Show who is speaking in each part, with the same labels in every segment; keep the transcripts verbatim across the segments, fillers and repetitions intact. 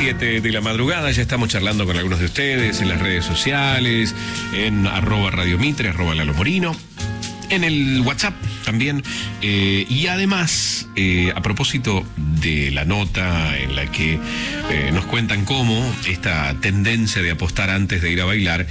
Speaker 1: siete de la madrugada, ya estamos charlando con algunos de ustedes en las redes sociales, en arroba Radio Mitre, arroba Lalo Morino, en el WhatsApp también, eh, y además, eh, a propósito de la nota en la que eh, nos cuentan cómo esta tendencia de apostar antes de ir a bailar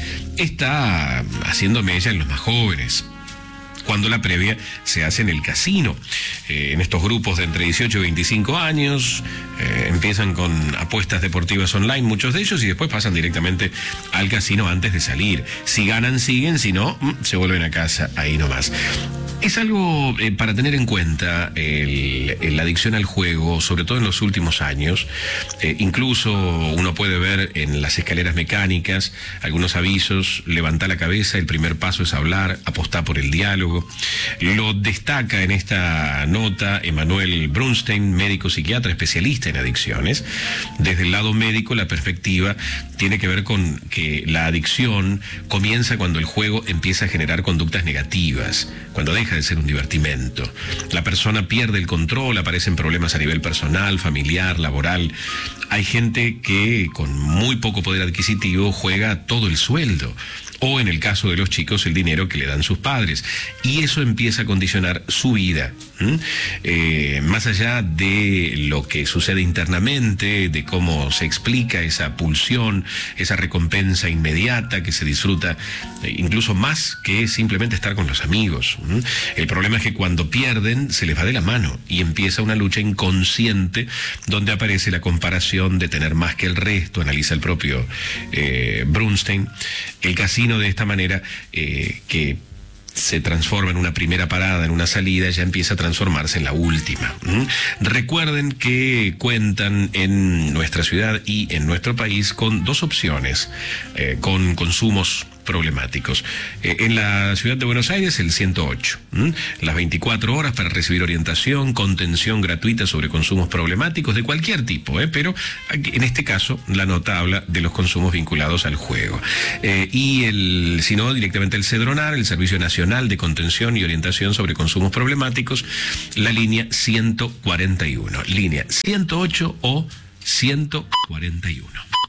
Speaker 1: está haciendo mella en los más jóvenes, cuando la previa se hace en el casino. Eh, en estos grupos de entre dieciocho y veinticinco años, eh, empiezan con apuestas deportivas online, muchos de ellos, y después pasan directamente al casino antes de salir. Si ganan, siguen, si no, se vuelven a casa, ahí nomás. Es algo eh, para tener en cuenta el, el, la adicción al juego, sobre todo en los últimos años. Eh, incluso uno puede ver en las escaleras mecánicas algunos avisos: levanta la cabeza, el primer paso es hablar, apostá por el diálogo. Lo destaca en esta nota Emanuel Brunstein, médico psiquiatra especialista en adicciones. Desde el lado médico, la perspectiva tiene que ver con que la adicción comienza cuando el juego empieza a generar conductas negativas, cuando deja de ser un divertimento. La persona pierde el control, aparecen problemas a nivel personal, familiar, laboral. Hay gente que con muy poco poder adquisitivo juega todo el sueldo, o en el caso de los chicos, el dinero que le dan sus padres, y eso empieza a condicionar su vida. ¿Mm? Eh, más allá de lo que sucede internamente, de cómo se explica esa pulsión, esa recompensa inmediata que se disfruta eh, incluso más que simplemente estar con los amigos. ¿Mm? El problema es que cuando pierden se les va de la mano y empieza una lucha inconsciente donde aparece la comparación de tener más que el resto, analiza el propio eh, Brunstein. El casino, de esta manera, eh, que se transforma en una primera parada, en una salida, ya empieza a transformarse en la última. ¿Mm? Recuerden que cuentan en nuestra ciudad y en nuestro país con dos opciones, eh, con consumos problemáticos. Eh, en la ciudad de Buenos Aires, el ciento ocho, ¿m? Las veinticuatro horas para recibir orientación, contención gratuita sobre consumos problemáticos de cualquier tipo, ¿eh? Pero aquí, en este caso, la nota habla de los consumos vinculados al juego. Eh, y el, si no, directamente el Cedronar, el Servicio Nacional de Contención y Orientación sobre Consumos Problemáticos, la línea ciento cuarenta y uno, línea ciento ocho o ciento cuarenta y uno.